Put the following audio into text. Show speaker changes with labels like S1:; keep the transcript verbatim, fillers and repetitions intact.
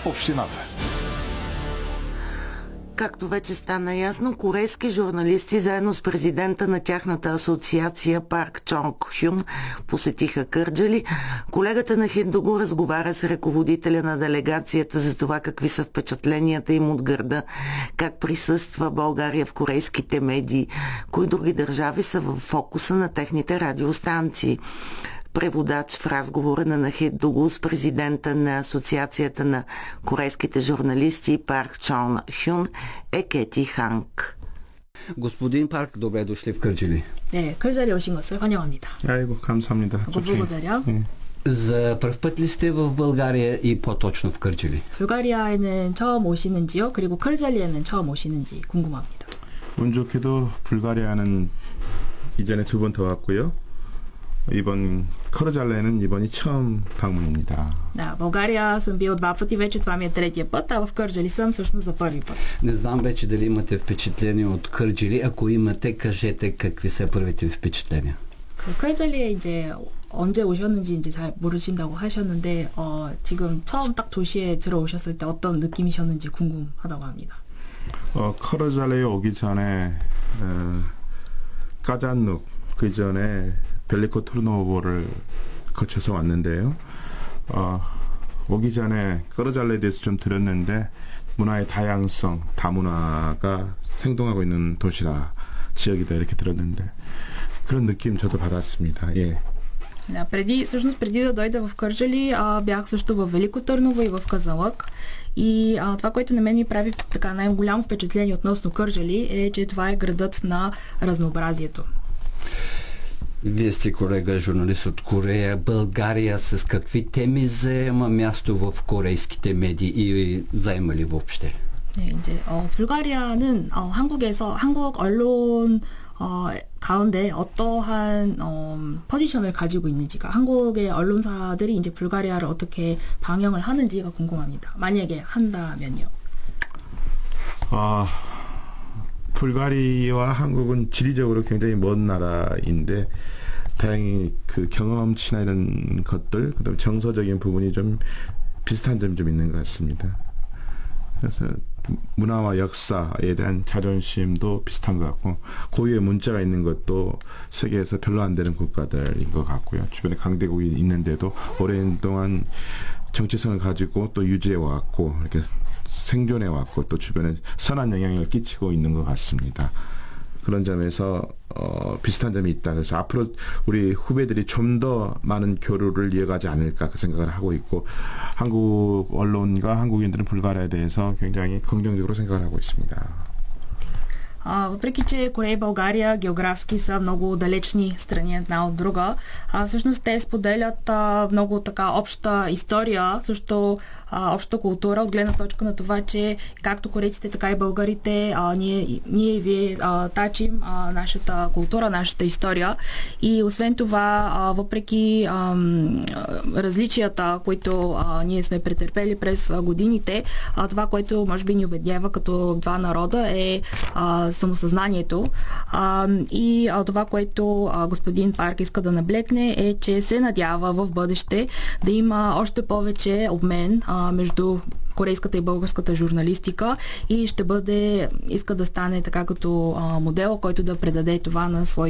S1: общината.
S2: Както вече стана ясно, корейски журналисти заедно с президента на тяхната асоциация Парк Чонг Хюн посетиха Кърджали. Колегата на Хиндогу разговаря с ръководителя на делегацията за това какви са впечатленията им от града, как присъства България в корейските медии, кои други държави са в фокуса на техните радиостанции. Преводач в разговора на Нахид Дугу с президента на Асоциацията на корейските журналисти Парк Чон Хюн е Кети Ханг.
S3: Господин Парк, добре дошли в Кърджали.
S4: 네, Кърджали 오신 것을 환영합니다.
S5: 아이고 감사합니다.
S4: благодаря.
S5: 네.
S3: За първ път ли сте в България и по-точно в Кърджали?
S4: 불가리아에는 처음 오시는지요? 그리고 크르잘리에는 처음 오시는지 궁금합니다.
S5: 운 좋게도 불가리아는 이전에 두 번 더 왔고요. 이번 커르잘레는 이번이 처음 방문입니다.
S4: Да, България съм бил два пъти вече, това ми е третия път, а в Кърджали съм всъщност за първи път.
S3: Не знам вече дали имате впечатление от Кърджали. Ако имате, кажете какви са първите ви впечатления.
S4: 그 크르잘리에 이제 언제 오셨는지 이제 잘 모르신다고 하셨는데 어, 지금 처음 딱 도시에 들어오셨을 때 어떤 느낌이셨는지 궁금하다고 합니다.
S5: 어, 커르잘레에 오기 전에 어, 까잔눅 그 전에 벨리코 투르노보를 거쳐서 왔는데요. 어, 오기 전에 커르잘레에 대해서 좀 들었는데 문화의 다양성, 다문화가 생동하고 있는 도시다, 지역이다 이렇게 들었는데 그런 느낌 저도 받았습니다. 예.
S4: Да, преди, всъщност преди да дойда в Кърджали, а, бях също в Велико Търново и в Казанлък. И а, това, което на мен ми прави така най-голямо впечатление относно Кърджали, е, че това е градът на разнообразието.
S3: Вие сте колега, журналист от Корея. България с какви теми заема място в корейските медии и заема ли въобще?
S4: 네, 이제 어, 불가리아는 어, 한국에서 한국 언론 어, 가운데 어떠한 어, 포지션을 가지고 있는지가, 한국의 언론사들이 이제 불가리아를 어떻게 방영을 하는지가 궁금합니다. 만약에 한다면요.
S5: 아, 불가리아와 한국은 지리적으로 굉장히 먼 나라인데 다행히 그 경험치나 이런 것들, 그다음에 정서적인 부분이 좀 비슷한 점이 좀 있는 것 같습니다. 그래서 문화와 역사에 대한 자존심도 비슷한 것 같고 고유의 문자가 있는 것도 세계에서 별로 안 되는 국가들인 것 같고요. 주변에 강대국이 있는데도 오랜 동안 정체성을 가지고 또 유지해 왔고 이렇게 생존해 왔고 또 주변에 선한 영향을 끼치고 있는 것 같습니다. 그런 점에서 어, 비슷한 점이 있다. 그래서 앞으로 우리 후배들이 좀 더 많은 교류를 이어가지 않을까 그 생각을 하고 있고 한국 언론과 한국인들은 불가리아에 대해서 굉장히 긍정적으로 생각을 하고 있습니다.
S4: А, въпреки, че Корея и България географски са много далечни страни една от друга, а, всъщност те споделят а, много така обща история, също а, обща култура, от гледна точка на това, че както корейците, така и българите, а, ние, ние и вие а, тачим а, нашата култура, нашата история. И освен това, а, въпреки а, различията, които а, ние сме претърпели през годините, а, това, което може би ни обеднява като два народа е а, самосъзнанието. А, и а, това, което а, господин Парк иска да наблегне, е, че се надява в бъдеще да има още повече обмен а, между корейската и българската журналистика и ще бъде, иска да стане така като а, модел, който да предаде това на своите